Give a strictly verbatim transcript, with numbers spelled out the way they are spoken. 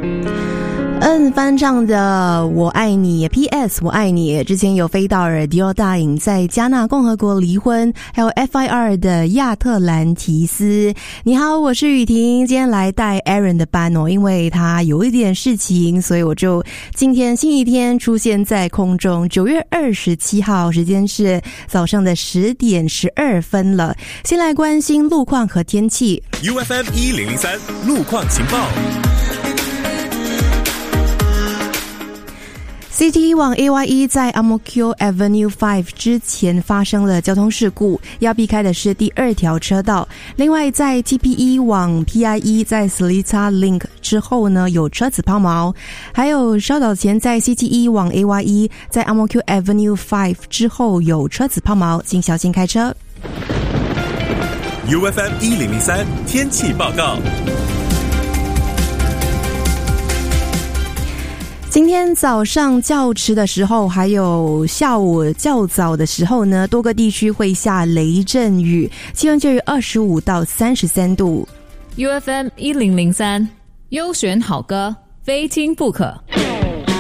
嗯，翻唱的我爱你 P S 我爱你，之前有菲道尔迪奥大颖在加纳共和国离婚，还有 F I R 的亚特兰提斯。你好，我是雨婷，今天来带 Aaron 的班哦，因为他有一点事情，所以我就今天星期天出现在空中。九月二十七号，时间是早上的十点十二分了。先来关心路况和天气。 U F M 一零零三路况情报。 C T E 往 A Y E 在 Ang Mo Kio Avenue 五之前发生了交通事故，要避开的是第二条车道。另外在 T P E 往 P I E 在 Seletar Link 之后呢有车子抛锚，还有稍早前在 C T E 往 A Y E 在 Ang Mo Kio Avenue 五之后有车子抛锚，请小心开车。 U F M 一零零三天气报告。 今天早上较迟的时候，还有下午较早的时候呢，多个地区会下雷阵雨，气温介于二十五到三十三度。 U F M 一零零三优选好歌，非听不可。